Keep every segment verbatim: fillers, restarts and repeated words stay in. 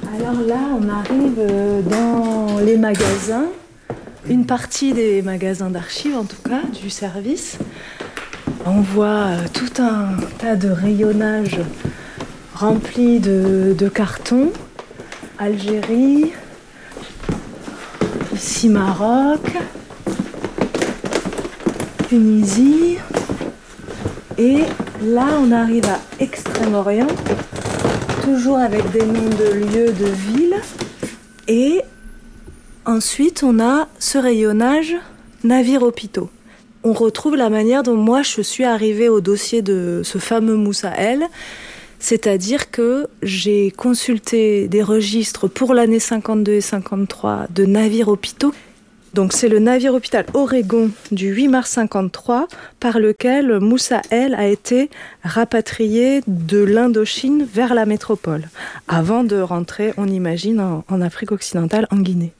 Alors là, on arrive dans les magasins, une partie des magasins d'archives en tout cas, du service. On voit tout un tas de rayonnages remplis de, de cartons. Algérie, ici Maroc, Tunisie. Et là, on arrive à Extrême-Orient, toujours avec des noms de lieux, de villes. Et ensuite, on a ce rayonnage navire-hôpitaux. On retrouve la manière dont moi, je suis arrivée au dossier de ce fameux Moussa El. C'est-à-dire que j'ai consulté des registres pour l'année cinquante-deux et cinquante-trois de navires-hôpitaux. Donc c'est le navire-hôpital Oregon du huit mars cinquante-trois par lequel Moussa El a été rapatrié de l'Indochine vers la métropole, avant de rentrer, on imagine, en, en Afrique occidentale, en Guinée.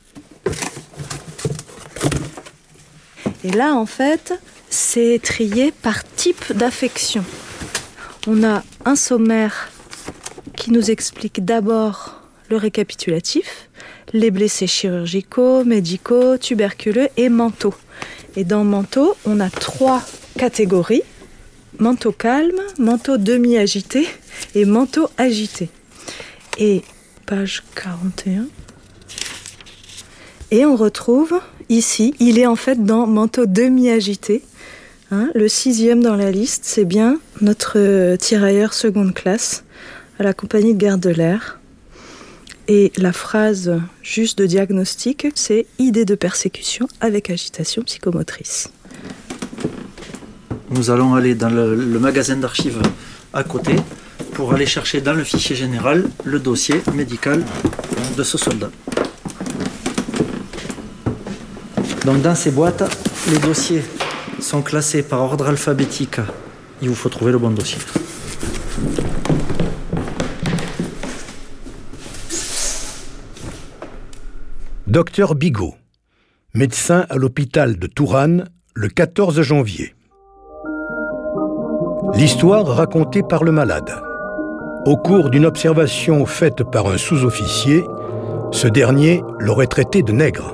Et là, en fait, c'est trié par type d'affection. On a un sommaire qui nous explique d'abord le récapitulatif, les blessés chirurgicaux, médicaux, tuberculeux et mentaux. Et dans mentaux, on a trois catégories, mentaux calmes, mentaux demi-agités et mentaux agités. Et page quarante et un. Et on retrouve ici, il est en fait dans mentaux demi-agités. Hein, le sixième dans la liste, c'est bien notre tirailleur seconde classe à la compagnie de garde de l'air. Et la phrase juste de diagnostic, c'est « idée de persécution avec agitation psychomotrice ». Nous allons aller dans le, le magasin d'archives à côté pour aller chercher dans le fichier général le dossier médical de ce soldat. Donc dans ces boîtes, les dossiers sont classés par ordre alphabétique. Il vous faut trouver le bon dossier. Docteur Bigot, médecin à l'hôpital de Tourane, le quatorze janvier. L'histoire racontée par le malade. Au cours d'une observation faite par un sous-officier, ce dernier l'aurait traité de nègre.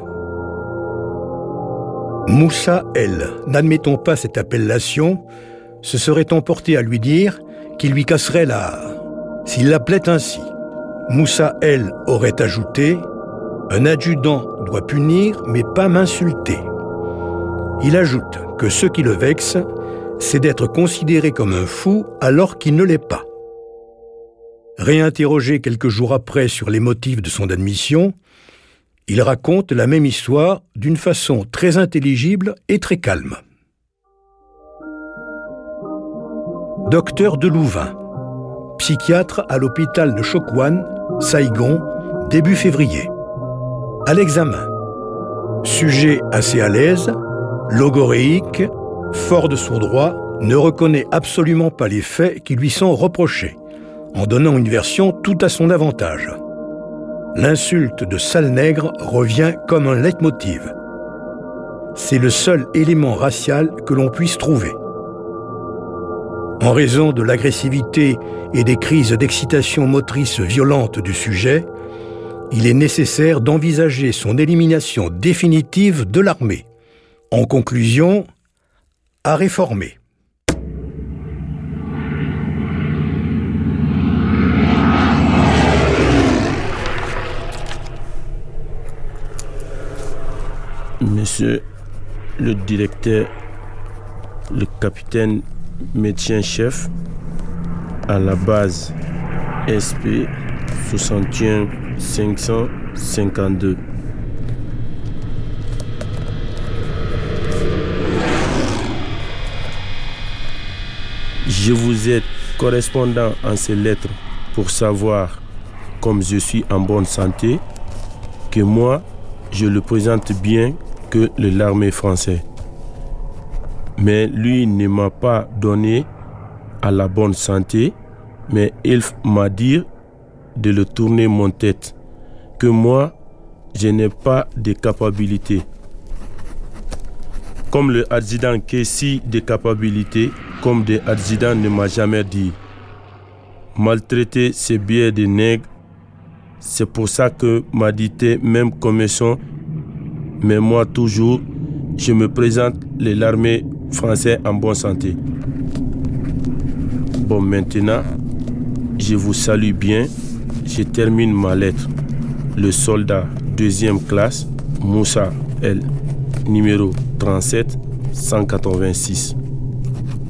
Moussa El, n'admettons pas cette appellation, se serait emporté à lui dire qu'il lui casserait la... S'il l'appelait ainsi. Moussa El aurait ajouté « Un adjudant doit punir, mais pas m'insulter ». Il ajoute que ce qui le vexe, c'est d'être considéré comme un fou alors qu'il ne l'est pas. Réinterrogé quelques jours après sur les motifs de son admission, il raconte la même histoire d'une façon très intelligible et très calme. Docteur Delouvain, psychiatre à l'hôpital de Chokwan, Saïgon, début février. À l'examen, sujet assez à l'aise, logoréique, fort de son droit, ne reconnaît absolument pas les faits qui lui sont reprochés, en donnant une version tout à son avantage. L'insulte de sale nègre revient comme un leitmotiv. C'est le seul élément racial que l'on puisse trouver. En raison de l'agressivité et des crises d'excitation motrice violente du sujet, il est nécessaire d'envisager son élimination définitive de l'armée. En conclusion, à réformer. Monsieur le directeur, le capitaine médecin-chef, à la base S P soixante et un cinq cent cinquante-deux. Je vous ai correspondant en ces lettres pour savoir, comme je suis en bonne santé, que moi, je le présente bien que l'armée française. Mais lui ne m'a pas donné à la bonne santé, mais il m'a dit de le tourner mon tête, que moi, je n'ai pas de capacité. Comme le adjudant qui si de capacité, comme le adjudant ne m'a jamais dit. Maltraiter ces biais de nègres, C'est pour ça que m'a dicté même commission, mais moi toujours, je me présente l'armée française en bonne santé. Bon, maintenant, je vous salue bien. Je termine ma lettre. Le soldat deuxième classe, Moussa L, numéro trente-sept cent quatre-vingt-six.